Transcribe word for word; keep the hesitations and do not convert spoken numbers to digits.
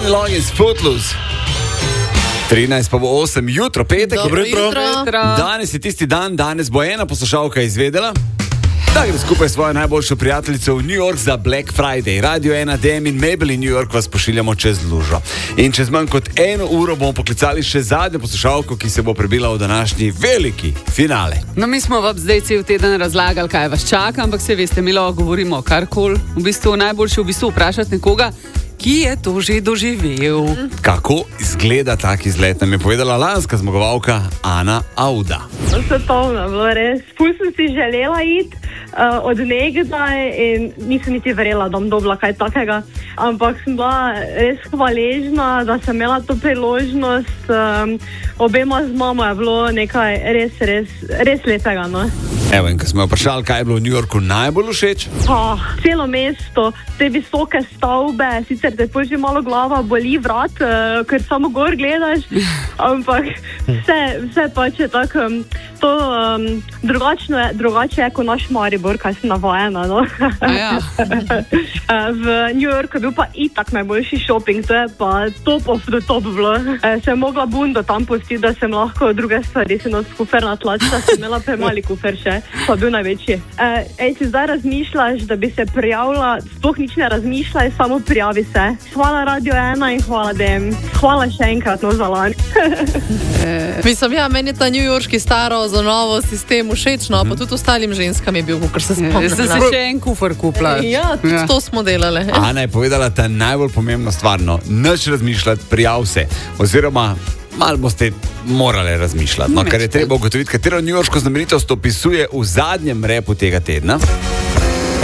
Kenny Loggins, Footloose. trinajst pa bo osem, jutro, petek. Dobro jutro. Danes je tisti dan, danes bo ena poslušalka izvedela, da gre skupaj s svojo najboljšo prijateljico v New York za Black Friday. Radio ena, D M in Mabel in New York vas pošiljamo čez lužo. In čez manj kot eno uro bomo poklicali še zadnjo poslušalko, ki se bo prebila v današnji veliki finale. No, mi smo vam zdaj cel teden razlagali, kaj vas čaka, ampak se veste, mi lahko govorimo karkoli. V bistvu najboljše v bistvu vprašati nekoga, ki je to že doživel. Kako izgleda tak izlet, nam je povedala lanska zmagovalka Ana Auda. Svetovno, bilo res. Ful sem si želela iti uh, od nekdaj in nisem niti verjela, da bom dobila kaj takega. Ampak sem bila res hvaležna, da sem imela to priložnost. Um, obema z mamo je bilo nekaj res, res, res lepega. No? Evo, in ko smo jo vprašali, kaj je bilo v New Yorku najbolj všeč? Oh, celo mesto, te visoke stavbe, sicer te že malo glava boli vrat, uh, ker samo gor gledaš, ampak vse, vse pač je tako, um, to um, drugačno je, drugače je kot naš Maribor, kaj sem navajena. No? Ja. V New Yorku je bil pa itak najboljši shopping, to je pa top of the top bilo. Uh, sem mogla bundo tam pustiti, da sem lahko druge stvari si nos kufer natlačila, sem imela premali kufer še, pa bil največji. Uh, ej, si zdaj razmišljaš, da bi se prijavila, sploh nič ne razmišljaj, samo prijavi se. Hvala Radio ena in hvala dem. Hvala še enkrat, no za lani. Mislim, ja, meni je ta New Yorkski staro za novo sistem všeč, no, pa tudi ostalim ženskam je bil, ker se spomnim. Jaz sem se še en kufer kupila. Ja, tudi ja. To smo delali. Ana je povedala ta najbolj pomembno stvar, no, nič razmišljati, prijav se. Oziroma, malo boste morali razmišljati, no, ker je treba ugotoviti, katero newyorško znamenitost opisuje v zadnjem repu tega tedna.